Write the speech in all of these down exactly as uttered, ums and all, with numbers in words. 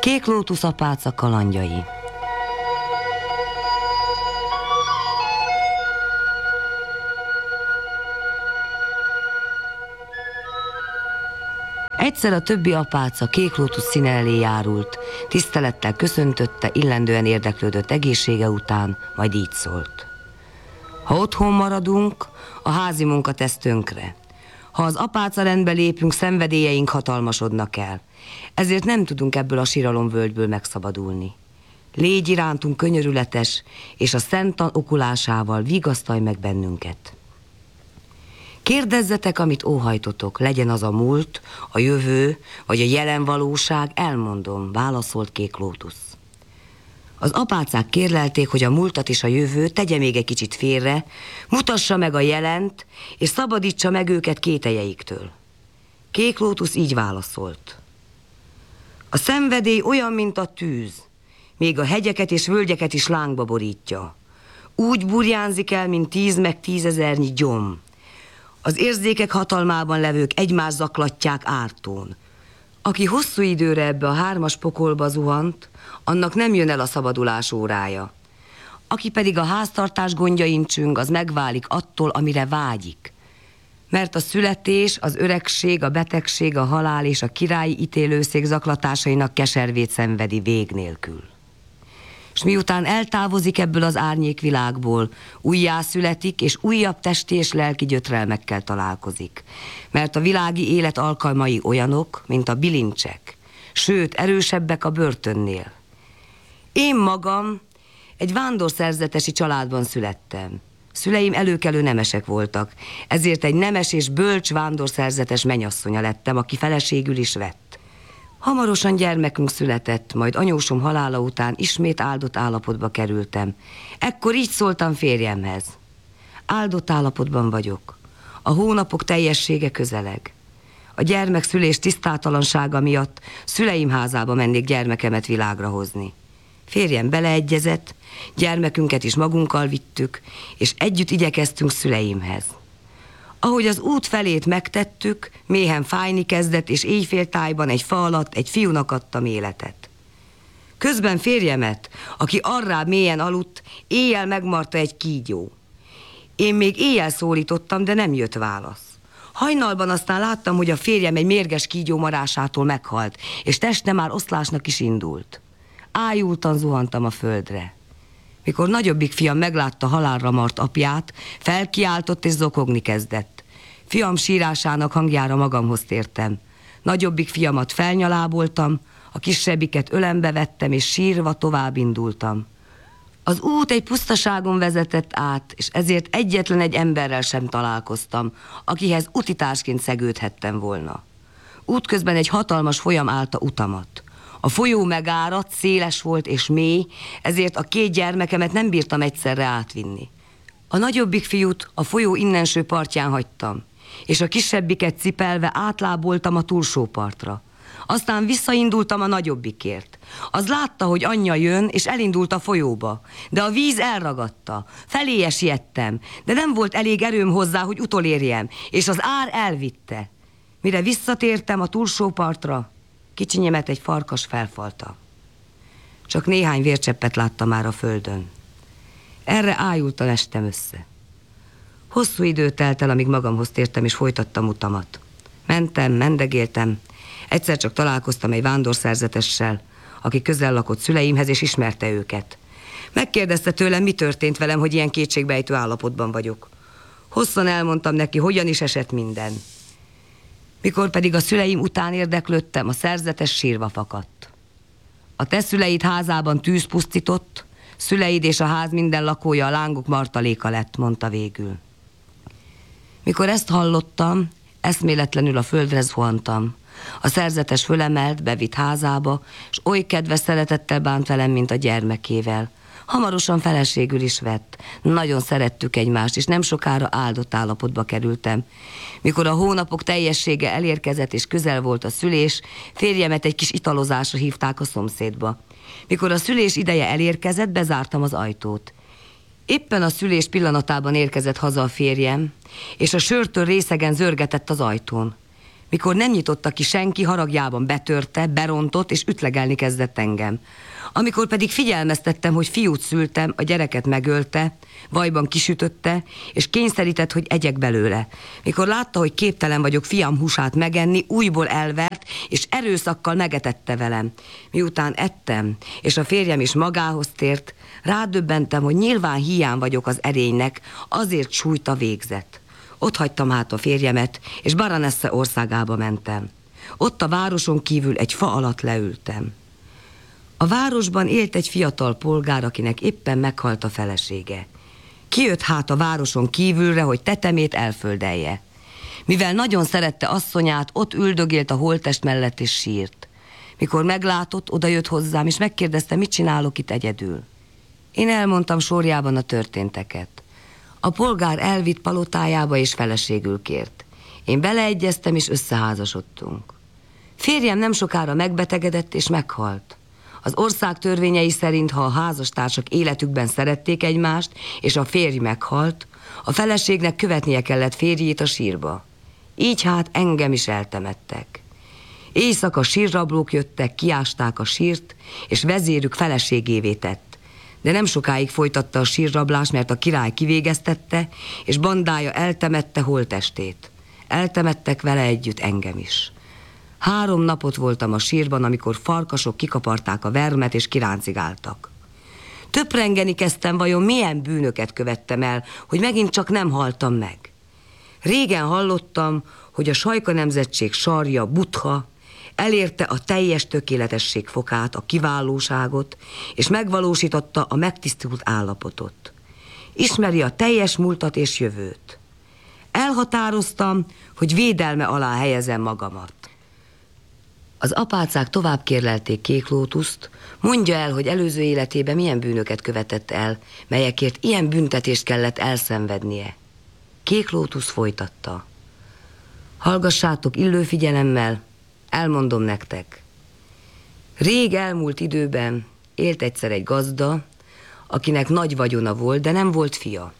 Kék lótusz apáca kalandjai. Egyszer a többi apáca kék lótusz színe elé járult, tisztelettel köszöntötte, illendően érdeklődött egészsége után, majd így szólt. Ha otthon maradunk, a házi munka tesz tönkre. Ha az apáca rendbe lépünk, szenvedélyeink hatalmasodnak el. Ezért nem tudunk ebből a síralomvölgyből megszabadulni. Légy irántunk könyörületes, és a szent okulásával vigasztalj meg bennünket. Kérdezzetek, amit óhajtotok, legyen az a múlt, a jövő, vagy a jelen valóság, elmondom, válaszolt Kék lótusz. Az apácák kérlelték, hogy a múltat és a jövőt tegye még egy kicsit félre, mutassa meg a jelent, és szabadítsa meg őket kételjeiktől. Kék lótusz így válaszolt. A szenvedély olyan, mint a tűz, még a hegyeket és völgyeket is lángba borítja. Úgy burjánzik el, mint tíz meg tízezernyi gyom. Az érzékek hatalmában levők egymást zaklatják ártón. Aki hosszú időre ebbe a hármas pokolba zuhant, annak nem jön el a szabadulás órája. Aki pedig a háztartás gondjain csüng, az megválik attól, amire vágyik. Mert a születés, az öregség, a betegség, a halál és a királyi ítélőszék zaklatásainak keservét szenvedi vég nélkül. És miután eltávozik ebből az árnyékvilágból, újjászületik, és újabb testi és lelki gyötrelmekkel találkozik. Mert a világi élet alkalmai olyanok, mint a bilincsek, sőt, erősebbek a börtönnél. Én magam egy vándorszerzetesi családban születtem. Szüleim előkelő nemesek voltak, ezért egy nemes és bölcs vándorszerzetes menyasszonya lettem, aki feleségül is vett. Hamarosan gyermekünk született, majd anyósom halála után ismét áldott állapotba kerültem. Ekkor így szóltam férjemhez. Áldott állapotban vagyok. A hónapok teljessége közeleg. A gyermekszülés tisztátalansága miatt szüleim házába mennék gyermekemet világra hozni. Férjem beleegyezett, gyermekünket is magunkkal vittük, és együtt igyekeztünk szüleimhez. Ahogy az út felét megtettük, méhen fájni kezdett, és éjféltájban egy fa alatt egy fiúnak adtam életet. Közben férjemet, aki arrá mélyen aludt, éjjel megmarta egy kígyó. Én még éjjel szólítottam, de nem jött válasz. Hajnalban aztán láttam, hogy a férjem egy mérges kígyó marásától meghalt, és teste már oszlásnak is indult. Ájultan zuhantam a földre. Mikor nagyobbik fiam meglátta halálra mart apját, felkiáltott és zokogni kezdett. Fiam sírásának hangjára magamhoz tértem. Nagyobbik fiamat felnyaláboltam, a kisebbiket ölembe vettem, és sírva tovább indultam. Az út egy pusztaságon vezetett át, és ezért egyetlen egy emberrel sem találkoztam, akihez utitársként szegődhettem volna. Útközben egy hatalmas folyam állta utamat. A folyó megáradt, széles volt és mély, ezért a két gyermekemet nem bírtam egyszerre átvinni. A nagyobbik fiút a folyó innenső partján hagytam, és a kisebbiket cipelve átláboltam a túlsó partra. Aztán visszaindultam a nagyobbikért. Az látta, hogy anyja jön, és elindult a folyóba, de a víz elragadta. Feléje siettem, de nem volt elég erőm hozzá, hogy utolérjem, és az ár elvitte. Mire visszatértem a túlsó partra, kicsinyemet egy farkas felfalta. Csak néhány vércseppet láttam már a földön. Erre ájultan estem össze. Hosszú idő telt el, amíg magamhoz tértem, és folytattam utamat. Mentem, mendegéltem. Egyszer csak találkoztam egy vándorszerzetessel, aki közel lakott szüleimhez, és ismerte őket. Megkérdezte tőlem, mi történt velem, hogy ilyen kétségbejtő állapotban vagyok. Hosszan elmondtam neki, hogyan is esett minden. Mikor pedig a szüleim után érdeklődtem, a szerzetes sírva fakadt. A te szüleid házában tűz pusztított, szüleid és a ház minden lakója a lángok martaléka lett, mondta végül. Mikor ezt hallottam, eszméletlenül a földre zuhantam. A szerzetes fölemelt, bevitt házába, és oly kedves szeretettel bánt velem, mint a gyermekével. Hamarosan feleségül is vett. Nagyon szerettük egymást, és nem sokára áldott állapotba kerültem. Mikor a hónapok teljessége elérkezett, és közel volt a szülés, férjemet egy kis italozásra hívták a szomszédba. Mikor a szülés ideje elérkezett, bezártam az ajtót. Éppen a szülés pillanatában érkezett haza a férjem, és a sörtől részegen zörgetett az ajtón. Mikor nem nyitotta ki senki, haragjában betörte, berontott, és ütlegelni kezdett engem. Amikor pedig figyelmeztettem, hogy fiút szültem, a gyereket megölte, vajban kisütötte, és kényszerített, hogy egyek belőle. Mikor látta, hogy képtelen vagyok fiam húsát megenni, újból elvert, és erőszakkal megetette velem. Miután ettem, és a férjem is magához tért, rádöbbentem, hogy nyilván hiány vagyok az erénynek, azért sújt a végzet. Ott hagytam hát a férjemet, és Baranesse országába mentem. Ott a városon kívül egy fa alatt leültem. A városban élt egy fiatal polgár, akinek éppen meghalt a felesége. Kijött hát a városon kívülre, hogy tetemét elföldelje. Mivel nagyon szerette asszonyát, ott üldögélt a holttest mellett és sírt. Mikor meglátott, odajött hozzám, és megkérdezte, mit csinálok itt egyedül. Én elmondtam sorjában a történteket. A polgár elvitt palotájába és feleségül kért. Én beleegyeztem, és összeházasodtunk. Férjem nem sokára megbetegedett és meghalt. Az ország törvényei szerint, ha a házastársak életükben szerették egymást, és a férj meghalt, a feleségnek követnie kellett férjét a sírba. Így hát engem is eltemettek. Éjszaka sírrablók jöttek, kiásták a sírt, és vezérük feleségévé tett. De nem sokáig folytatta a sírrablás, mert a király kivégeztette, és bandája eltemette holttestét. Eltemettek vele együtt engem is. Három napot voltam a sírban, amikor farkasok kikaparták a vermet és kiráncigáltak. Töprengeni kezdtem, vajon milyen bűnöket követtem el, hogy megint csak nem haltam meg. Régen hallottam, hogy a Sajka nemzetség sarja, Buddha, elérte a teljes tökéletesség fokát, a kiválóságot, és megvalósította a megtisztult állapotot. Ismeri a teljes múltat és jövőt. Elhatároztam, hogy védelme alá helyezem magamat. Az apácák tovább kérlelték Kék Lótuszt, mondja el, hogy előző életében milyen bűnöket követett el, melyekért ilyen büntetést kellett elszenvednie. Kék Lótusz folytatta. Hallgassátok illő figyelemmel, elmondom nektek. Rég elmúlt időben élt egyszer egy gazda, akinek nagy vagyona volt, de nem volt fia.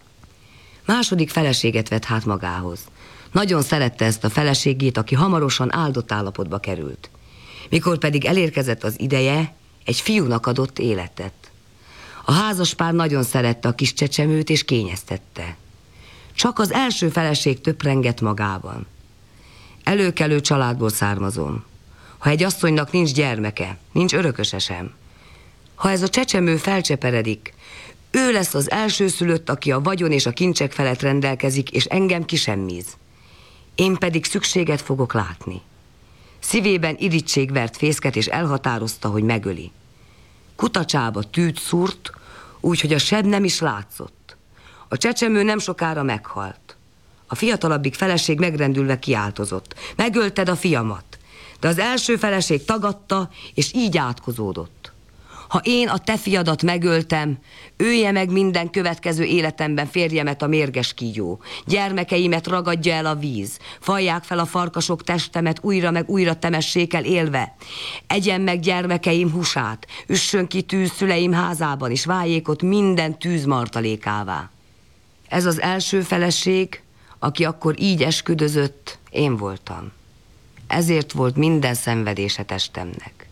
Második feleséget vett hát magához. Nagyon szerette ezt a feleségét, aki hamarosan áldott állapotba került. Mikor pedig elérkezett az ideje, egy fiúnak adott életet. A házaspár nagyon szerette a kis csecsemőt és kényeztette. Csak az első feleség töprengett magában. Előkelő családból származom. Ha egy asszonynak nincs gyermeke, nincs örököse sem. Ha ez a csecsemő felcseperedik, ő lesz az elsőszülött, aki a vagyon és a kincsek felett rendelkezik, és engem kisemmíz. Én pedig szükséget fogok látni. Szívében irigység vert fészket, és elhatározta, hogy megöli. Kutacsába tűt szúrt, úgyhogy a seb nem is látszott. A csecsemő nem sokára meghalt. A fiatalabbik feleség megrendülve kiáltozott. Megölted a fiamat. De az első feleség tagadta, és így átkozódott. Ha én a te fiadat megöltem, ölje meg minden következő életemben férjemet a mérges kígyó. Gyermekeimet ragadja el a víz. Fajják fel a farkasok testemet, újra meg újra temessék el élve. Egyen meg gyermekeim húsát, üssön ki tűz szüleim házában, és váljék ott minden tűz martalékává. Ez az első feleség, aki akkor így esküdözött, én voltam. Ezért volt minden szenvedése testemnek.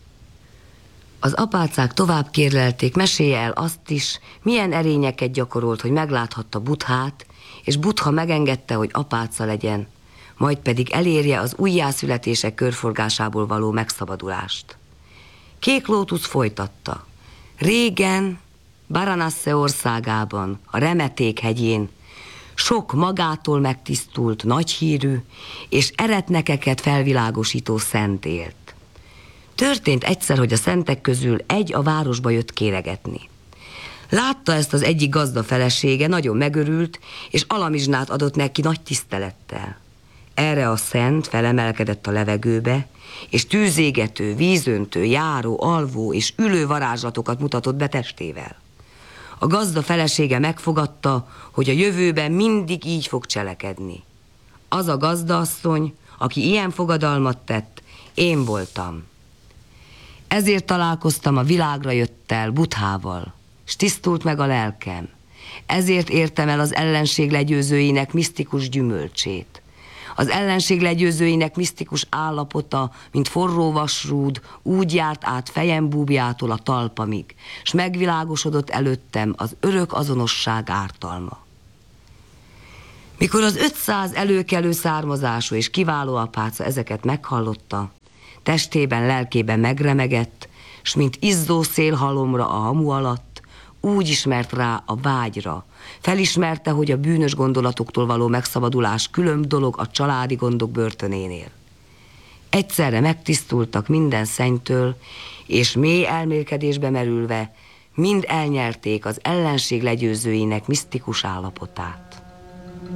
Az apácák tovább kérlelték, mesélje el azt is, milyen erényeket gyakorolt, hogy megláthatta Buddhát, és Buddha megengedte, hogy apáca legyen, majd pedig elérje az újjászületések körforgásából való megszabadulást. Kék Lótusz folytatta. Régen, Baranesse országában, a Remeték hegyén, sok magától megtisztult, nagyhírű és eretnekeket felvilágosító szent élt. Történt egyszer, hogy a szentek közül egy a városba jött kéregetni. Látta ezt az egyik gazda felesége, nagyon megörült, és alamizsnát adott neki nagy tisztelettel. Erre a szent felemelkedett a levegőbe, és tűzégető, vízöntő, járó, alvó és ülő varázslatokat mutatott be testével. A gazda felesége megfogadta, hogy a jövőben mindig így fog cselekedni. Az a gazdaasszony, aki ilyen fogadalmat tett, én voltam. Ezért találkoztam a világra jöttel, Buddhával, s tisztult meg a lelkem. Ezért értem el az ellenség legyőzőinek misztikus gyümölcsét. Az ellenség legyőzőinek misztikus állapota, mint forró vasrúd, úgy járt át fejem búbjától a talpamig, s megvilágosodott előttem az örök azonosság ártalma. Mikor az ötszáz előkelő származású és kiváló apáca ezeket meghallotta, testében, lelkében megremegett, s mint izzó szélhalomra a hamu alatt, úgy ismert rá a vágyra. Felismerte, hogy a bűnös gondolatoktól való megszabadulás különb dolog a családi gondok börtönénél. Egyszerre megtisztultak minden szennytől, és mély elmélkedésbe merülve mind elnyerték az ellenség legyőzőinek misztikus állapotát.